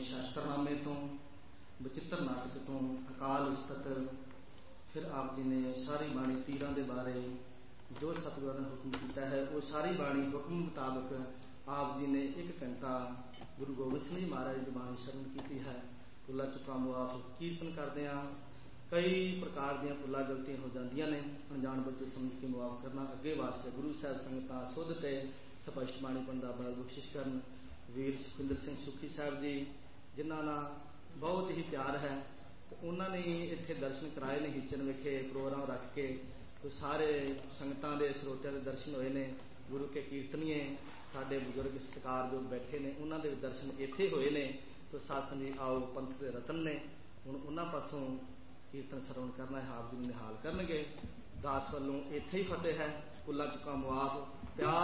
शास्त्रनामे तो, बचित्र नाटक तो, अकाल उस्तक, फिर आप जी ने सारी बाणी पीरां दे बारे जो सतगुਰਾਂ ने हुक्म किया है वो सारी बाणी हुक्म मुताबिक आप जी ने 1 घंटा गुरु गोबिंद सिंह जी महाराज की बाणी शरण की है। भुला चुका मुआफ कीर्तन करते हैं। कई प्रकार दी भुला गलतियां हो जांदियां ने, अनजान बच्चे समझ के मुआफ करना। अगे वास्ते गुरु साहब संगतां सुध ते स्पष्ट बाणी पढ़न दा बल बख्शिश करन। वीर सुखिंदर सिंह सुखी साहब जी जिन्हां नाल बहुत ही प्यार है, तो उन्होंने इत्थे दर्शन कराए ने। हिचन विखे प्रोग्राम रख के तो सारे संगतां दे स्रोतिਆਂ ਦੇ दर्शन होए ने। गुरु के कीर्तनीए साडे बुजुर्ग सत्कार जो बैठे ने, उन्हों के दर्शन इत्थे होए ने। तो साथ जी आओ पंथ के रतन ने, हुण उन्हां पासों कीर्तन श्रवण करना है। आप जी निहाल करनगे। दास वालों इत्थे ही फतेह है। भुला चुका मुआफ। प्यार